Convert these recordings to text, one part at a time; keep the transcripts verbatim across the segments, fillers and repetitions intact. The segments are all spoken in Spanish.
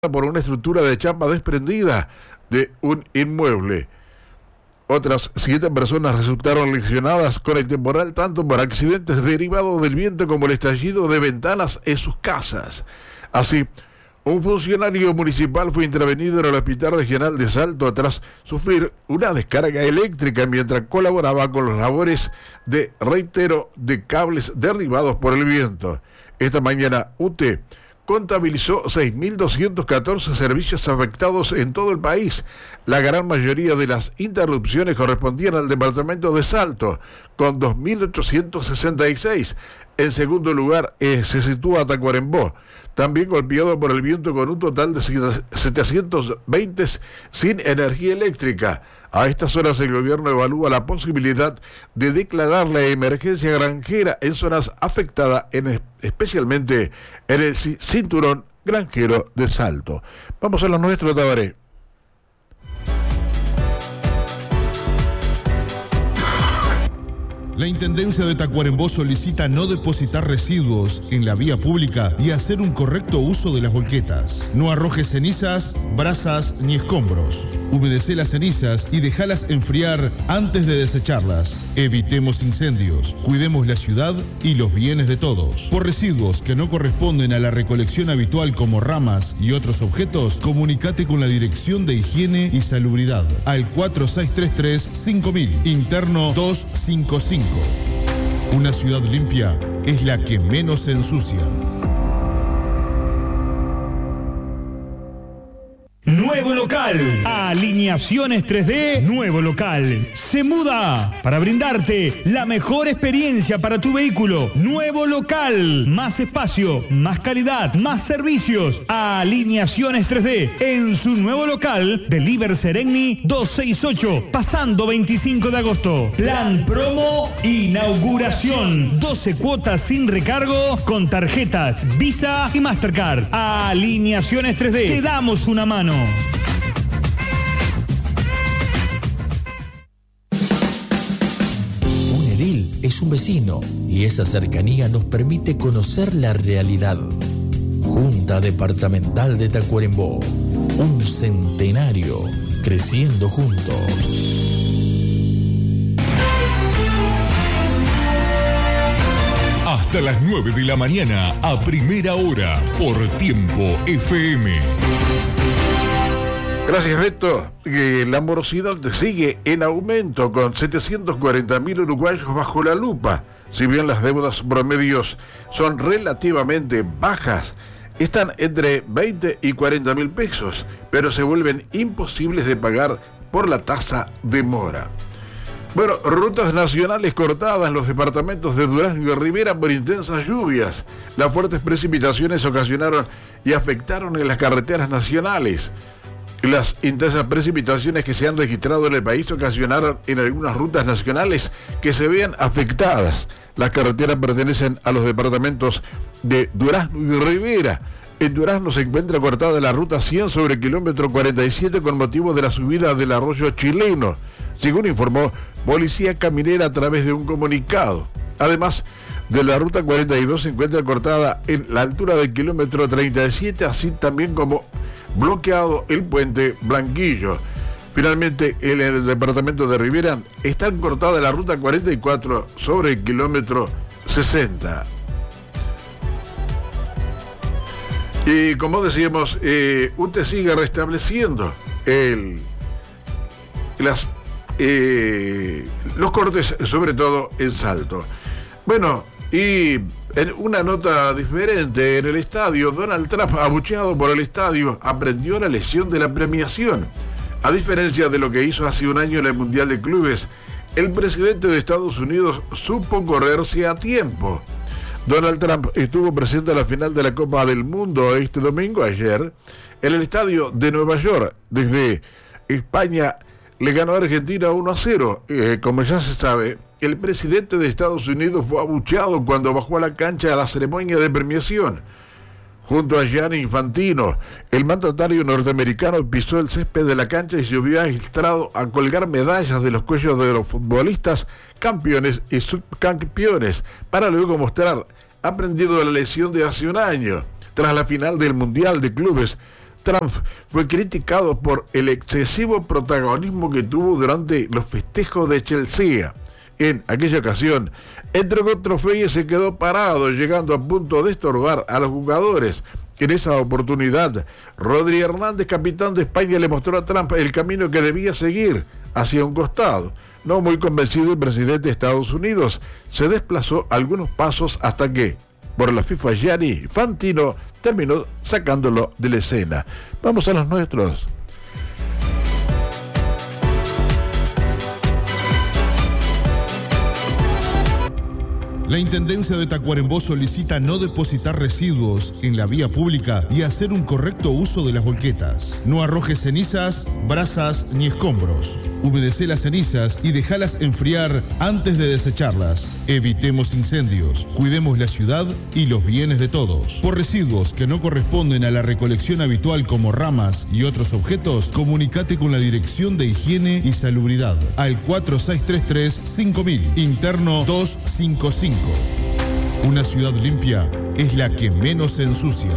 por una estructura de chapa desprendida de un inmueble. Otras siete personas resultaron lesionadas con el temporal, tanto por accidentes derivados del viento como el estallido de ventanas en sus casas. Así, un funcionario municipal fue intervenido en el Hospital Regional de Salto tras sufrir una descarga eléctrica mientras colaboraba con las labores de reitero de cables derribados por el viento. Esta mañana, U T E contabilizó seis mil doscientos catorce servicios afectados en todo el país. La gran mayoría de las interrupciones correspondían al departamento de Salto, con dos mil ochocientos sesenta y seis. En segundo lugar eh, se sitúa Tacuarembó, también golpeado por el viento con un total de setecientos veinte sin energía eléctrica. A estas horas el gobierno evalúa la posibilidad de declarar la emergencia granjera en zonas afectadas, en, especialmente en el cinturón granjero de Salto. Vamos a lo nuestro, Tabaré. La Intendencia de Tacuarembó solicita no depositar residuos en la vía pública y hacer un correcto uso de las volquetas. No arrojes cenizas, brasas ni escombros. Humedece las cenizas y déjalas enfriar antes de desecharlas. Evitemos incendios, cuidemos la ciudad y los bienes de todos. Por residuos que no corresponden a la recolección habitual como ramas y otros objetos, comunícate con la Dirección de Higiene y Salubridad al cuatro seis tres tres cinco mil, interno doscientos cincuenta y cinco. Una ciudad limpia es la que menos se ensucia. Nuevo local, Alineaciones tres D, nuevo local, se muda para brindarte la mejor experiencia para tu vehículo. Nuevo local, más espacio, más calidad, más servicios. Alineaciones tres D, en su nuevo local de Liber Seregni doscientos sesenta y ocho, pasando veinticinco de agosto. Plan promo, inauguración, doce cuotas sin recargo con tarjetas Visa y Mastercard. Alineaciones tres D, te damos una mano. Un edil es un vecino y esa cercanía nos permite conocer la realidad. Junta Departamental de Tacuarembó, un centenario creciendo juntos. Hasta las nueve de la mañana a primera hora por Tiempo F M. Gracias, Beto. Eh, la morosidad sigue en aumento con setecientos cuarenta mil uruguayos bajo la lupa. Si bien las deudas promedios son relativamente bajas, están entre veinte y cuarenta mil pesos, pero se vuelven imposibles de pagar por la tasa de mora. Bueno, rutas nacionales cortadas en los departamentos de Durazno y Rivera por intensas lluvias. Las fuertes precipitaciones ocasionaron y afectaron en las carreteras nacionales. Las intensas precipitaciones que se han registrado en el país ocasionaron en algunas rutas nacionales que se vean afectadas. Las carreteras pertenecen a los departamentos de Durazno y Rivera. En Durazno se encuentra cortada la ruta cien sobre el kilómetro cuarenta y siete con motivo de la subida del arroyo chileno, según informó Policía Caminera a través de un comunicado. Además de la ruta cuarenta y dos se encuentra cortada en la altura del kilómetro treinta y siete, así también como bloqueado el puente Blanquillo. Finalmente, en el departamento de Rivera está cortada la ruta cuarenta y cuatro sobre el kilómetro sesenta. Y como decíamos, eh, U T E sigue restableciendo el, las, eh, los cortes, sobre todo en Salto. Bueno, y en una nota diferente, en el estadio, Donald Trump, abucheado por el estadio, aprendió la lección de la premiación. A diferencia de lo que hizo hace un año en el Mundial de Clubes, el presidente de Estados Unidos supo correrse a tiempo. Donald Trump estuvo presente en la final de la Copa del Mundo este domingo, ayer, en el estadio de Nueva York. Desde España le ganó a Argentina uno a cero. Eh, como ya se sabe, el presidente de Estados Unidos fue abucheado cuando bajó a la cancha a la ceremonia de premiación. Junto a Gianni Infantino, el mandatario norteamericano pisó el césped de la cancha y se vio agitado a colgar medallas de los cuellos de los futbolistas campeones y subcampeones, para luego mostrar aprendido la lección de hace un año. Tras la final del Mundial de Clubes, Trump fue criticado por el excesivo protagonismo que tuvo durante los festejos de Chelsea. En aquella ocasión, entregó el trofeo y se quedó parado, llegando a punto de estorbar a los jugadores. En esa oportunidad, Rodri Hernández, capitán de España, le mostró a Trump el camino que debía seguir hacia un costado. No muy convencido, el presidente de Estados Unidos se desplazó algunos pasos hasta que, por la FIFA, Gianni Infantino terminó sacándolo de la escena. Vamos a los nuestros. La Intendencia de Tacuarembó solicita no depositar residuos en la vía pública y hacer un correcto uso de las volquetas. No arrojes cenizas, brasas ni escombros. Humedece las cenizas y déjalas enfriar antes de desecharlas. Evitemos incendios, cuidemos la ciudad y los bienes de todos. Por residuos que no corresponden a la recolección habitual como ramas y otros objetos, comunícate con la Dirección de Higiene y Salubridad al cuatro seis tres tres cinco mil, interno doscientos cincuenta y cinco. Una ciudad limpia es la que menos se ensucia.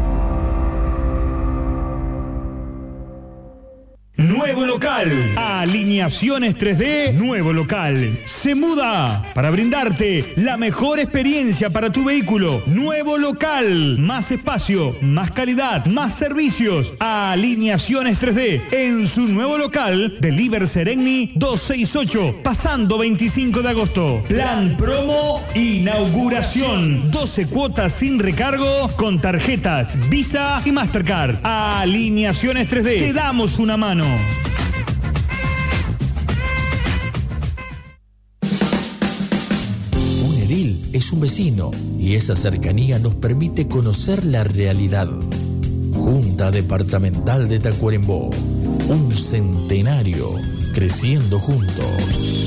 Nuevo local. Alineaciones tres D, nuevo local. Se muda para brindarte la mejor experiencia para tu vehículo. Nuevo local. Más espacio, más calidad, más servicios. Alineaciones tres D en su nuevo local de Liber Seregni doscientos sesenta y ocho, pasando veinticinco de agosto. Plan promo inauguración. doce cuotas sin recargo con tarjetas Visa y Mastercard. Alineaciones tres D. Te damos una mano. Un edil es un vecino y esa cercanía nos permite conocer la realidad. Junta Departamental de Tacuarembó, un centenario creciendo juntos.